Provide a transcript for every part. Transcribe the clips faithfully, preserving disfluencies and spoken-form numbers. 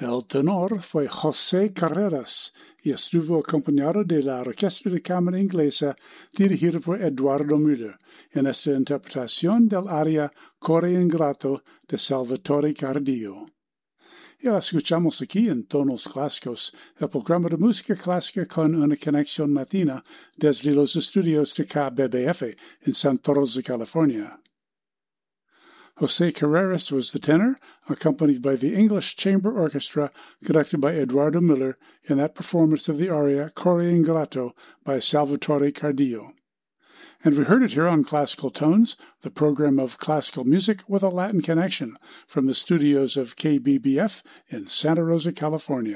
El tenor fue José Carreras y estuvo acompañado de la Orquesta de Cámara Inglesa dirigida por Eduardo Müller en esta interpretación del aria Coro Ingrato de Salvatore Cardillo. Y ahora escuchamos aquí en tonos clásicos el programa de música clásica con una conexión latina desde los estudios de K B B F in Santa Rosa, California. José Carreras was the tenor, accompanied by the English Chamber Orchestra, conducted by Eduardo Müller, in that performance of the aria Coro Ingrato by Salvatore Cardillo. And we heard it here on Classical Tones, the program of classical music with a Latin connection, from the studios of K B B F in Santa Rosa, California.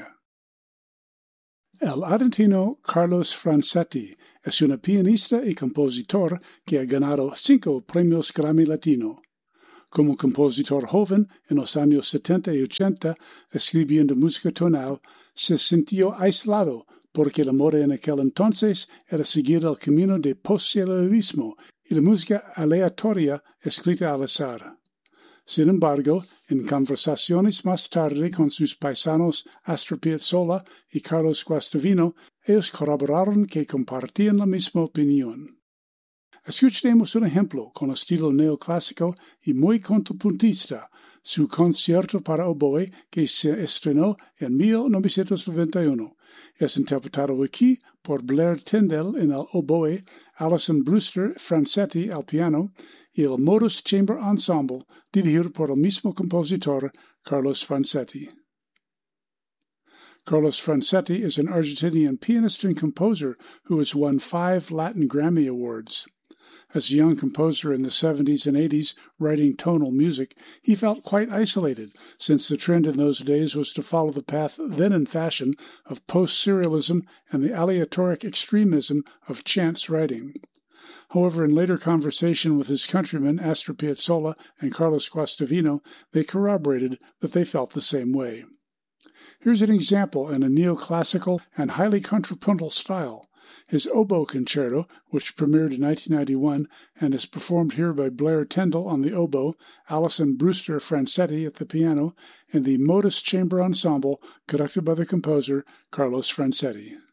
El argentino Carlos Francetti es un pianista y compositor que ha ganado cinco premios Grammy Latino. Como compositor joven, en los años setenta y ochenta, escribiendo música tonal, se sintió aislado porque la moda en aquel entonces era seguir el camino de postserialismo y la música aleatoria escrita al azar. Sin embargo, en conversaciones más tarde con sus paisanos Astor Piazzolla y Carlos Guastavino, ellos corroboraron que compartían la misma opinión. Escucharemos un ejemplo con estilo neoclásico y muy contrapuntista, su concierto para oboe que se estrenó en mil novecientos noventa y uno. Es interpretado aquí por Blair Tyndall en el oboe, Alison Brewster Francetti al piano y el Modus Chamber Ensemble, dirigido por el mismo compositor, Carlos Francetti. Carlos Francetti is an Argentinian pianist and composer who has won five Latin Grammy Awards. As a young composer in the seventies and eighties writing tonal music, he felt quite isolated, since the trend in those days was to follow the path then in fashion of post-serialism and the aleatoric extremism of chance writing. However, in later conversation with his countrymen Astor Piazzolla and Carlos Guastavino, they corroborated that they felt the same way. Here's an example in a neoclassical and highly contrapuntal style. His oboe concerto, which premiered in nineteen ninety-one and is performed here by Blair Tyndall on the oboe, Alison Brewster Francetti at the piano, and the Modus Chamber Ensemble, conducted by the composer Carlos Francetti.